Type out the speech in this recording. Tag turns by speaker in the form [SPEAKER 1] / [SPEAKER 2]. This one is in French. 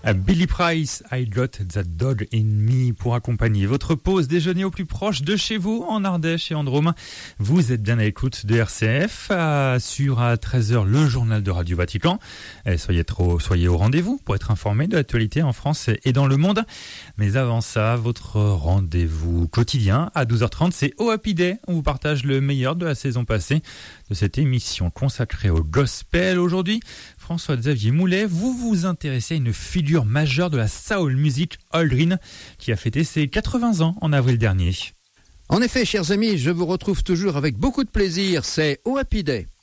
[SPEAKER 1] Billy Price, I Got That Dog in Me pour accompagner votre pause déjeuner au plus proche de chez vous en Ardèche et en Drôme. Vous êtes bien à l'écoute de RCF, à 13h le journal de Radio Vatican. Soyez au rendez-vous pour être informé de l'actualité en France et dans le monde. Mais avant ça, votre rendez-vous quotidien à 12h30, c'est au Happy Day. On vous partage le meilleur de la saison passée de cette émission consacrée au gospel. Aujourd'hui, François-Xavier Moulet, vous vous intéressez à une figure majeure de la soul music, Aldrin, qui a fêté ses 80 ans en avril dernier.
[SPEAKER 2] En effet, chers amis, je vous retrouve toujours avec beaucoup de plaisir. C'est au Happy Day.